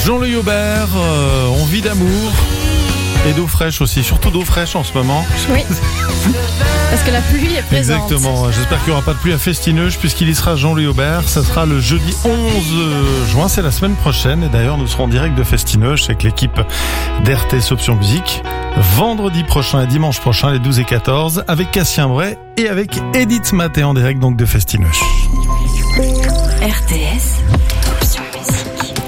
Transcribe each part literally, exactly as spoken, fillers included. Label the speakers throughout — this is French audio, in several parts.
Speaker 1: Jean-Louis Aubert, euh, on vit d'amour et d'eau fraîche aussi, surtout d'eau fraîche en ce moment.
Speaker 2: Oui, parce que la pluie est présente.
Speaker 1: Exactement, j'espère qu'il n'y aura pas de pluie à Festineuge puisqu'il y sera Jean-Louis Aubert. Ça sera le jeudi onze juin, c'est la semaine prochaine. Et d'ailleurs, nous serons en direct de Festineuge avec l'équipe d'R T S Option Musique. Vendredi prochain et dimanche prochain, les douze et quatorze, avec Cassien Bray et avec Edith Maté en direct donc de Festineuge.
Speaker 3: R T S Option Musique.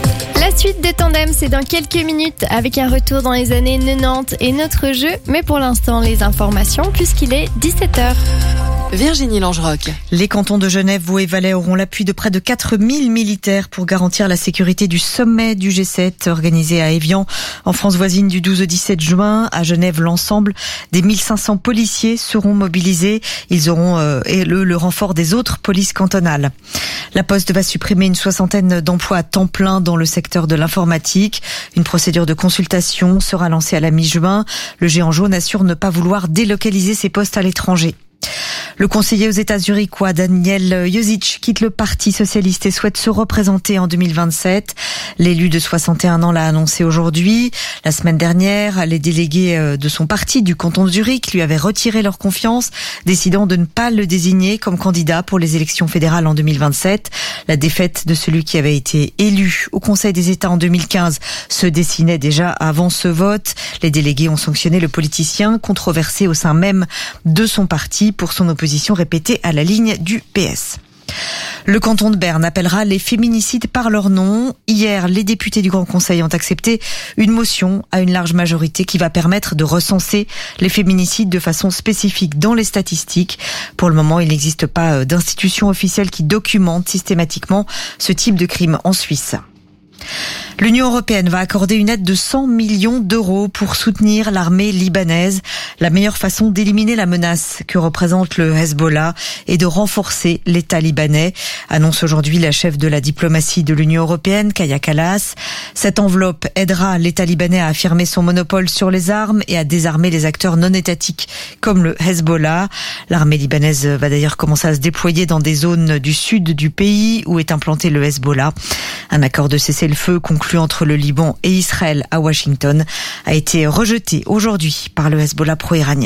Speaker 2: La suite des tandems, c'est dans quelques minutes avec un retour dans les années quatre-vingt-dix et notre jeu. Mais pour l'instant, les informations puisqu'il est dix-sept heures.
Speaker 3: Virginie Langeroc.
Speaker 4: Les cantons de Genève, Vaud et Valais auront l'appui de près de quatre mille militaires pour garantir la sécurité du sommet du G sept organisé à Évian, en France voisine, du douze au dix-sept juin. À Genève, l'ensemble des mille cinq cents policiers seront mobilisés. Ils auront euh, et le, le renfort des autres polices cantonales. La Poste va supprimer une soixantaine d'emplois à temps plein dans le secteur de l'informatique. Une procédure de consultation sera lancée à la mi-juin. Le géant jaune assure ne pas vouloir délocaliser ses postes à l'étranger. Le conseiller aux États zurichois Daniel Josic quitte le Parti socialiste et souhaite se représenter en deux mille vingt-sept. L'élu de soixante et un ans l'a annoncé aujourd'hui. La semaine dernière, les délégués de son parti du canton de Zurich lui avaient retiré leur confiance, décidant de ne pas le désigner comme candidat pour les élections fédérales en deux mille vingt-sept. La défaite de celui qui avait été élu au Conseil des États en deux mille quinze se dessinait déjà avant ce vote. Les délégués ont sanctionné le politicien, controversé au sein même de son parti pour son opposition répétée à la ligne du P S. Le canton de Berne appellera les féminicides par leur nom. Hier, les députés du Grand Conseil ont accepté une motion à une large majorité qui va permettre de recenser les féminicides de façon spécifique dans les statistiques. Pour le moment, il n'existe pas d'institution officielle qui documente systématiquement ce type de crime en Suisse. L'Union européenne va accorder une aide de cent millions d'euros pour soutenir l'armée libanaise. La meilleure façon d'éliminer la menace que représente le Hezbollah est de renforcer l'État libanais, annonce aujourd'hui la chef de la diplomatie de l'Union européenne, Kaja Kallas. Cette enveloppe aidera l'État libanais à affirmer son monopole sur les armes et à désarmer les acteurs non étatiques comme le Hezbollah. L'armée libanaise va d'ailleurs commencer à se déployer dans des zones du sud du pays où est implanté le Hezbollah. Un accord de cessez-le-feu conclu entre le Liban et Israël à Washington a été rejeté aujourd'hui par le Hezbollah pro-iranien.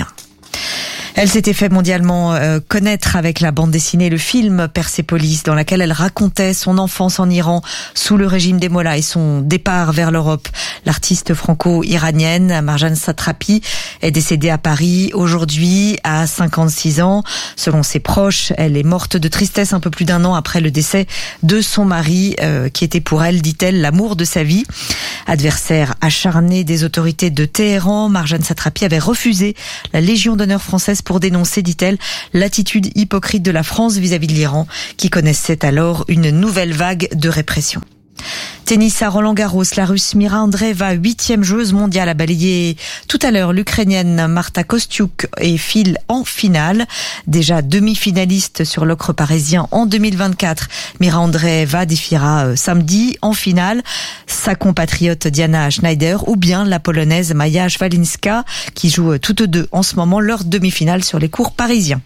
Speaker 4: Elle s'était fait mondialement euh, connaître avec la bande dessinée Le Film Persépolis, dans laquelle elle racontait son enfance en Iran sous le régime des Mollahs et son départ vers l'Europe. L'artiste franco-iranienne Marjane Satrapi est décédée à Paris aujourd'hui à cinquante-six ans. Selon ses proches, elle est morte de tristesse un peu plus d'un an après le décès de son mari, euh, qui était pour elle, dit-elle, l'amour de sa vie. Adversaire acharné des autorités de Téhéran, Marjane Satrapi avait refusé la Légion d'honneur française pour dénoncer, dit-elle, l'attitude hypocrite de la France vis-à-vis de l'Iran, qui connaissait alors une nouvelle vague de répression. Tennis à Roland-Garros, la Russe Mira Andreeva, huitième joueuse mondiale, a balayé tout à l'heure l'Ukrainienne Marta Kostyuk et file en finale. Déjà demi-finaliste sur l'ocre parisien en deux mille vingt-quatre, Mira Andreeva défiera samedi en finale sa compatriote Diana Schneider ou bien la polonaise Maja Szwalinska, qui jouent toutes deux en ce moment leur demi-finale sur les courts parisiens.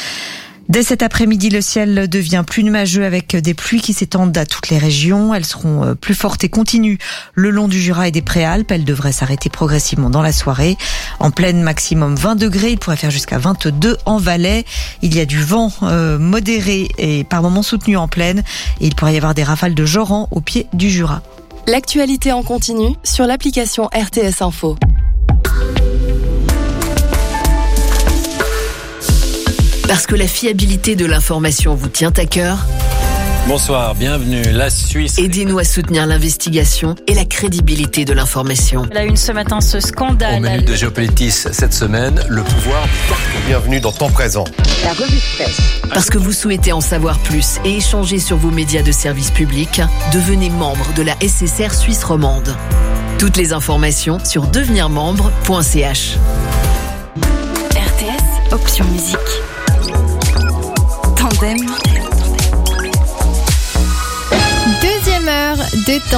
Speaker 4: Dès cet après-midi, le ciel devient plus nuageux avec des pluies qui s'étendent à toutes les régions. Elles seront plus fortes et continues le long du Jura et des Préalpes. Elles devraient s'arrêter progressivement dans la soirée. En pleine, maximum vingt degrés. Il pourrait faire jusqu'à vingt-deux en Valais. Il y a du vent euh, modéré et par moments soutenu en plaine. Et il pourrait y avoir des rafales de Joran au pied du Jura.
Speaker 3: L'actualité en continu sur l'application R T S Info. Parce que la fiabilité de l'information vous tient à cœur.
Speaker 5: Bonsoir, bienvenue. La Suisse.
Speaker 3: Aidez-nous à soutenir l'investigation et la crédibilité de l'information.
Speaker 6: Elle a eu ce matin ce scandale.
Speaker 5: Au menu de Géopolitis cette semaine, le pouvoir du parc.
Speaker 7: Bienvenue dans Temps Présent.
Speaker 3: La revue de presse. Parce que vous souhaitez en savoir plus et échanger sur vos médias de service public, devenez membre de la S S R Suisse romande. Toutes les informations sur devenir membre point c h.
Speaker 8: R T S Option Musique. Tandem.
Speaker 2: Deuxième heure de temps.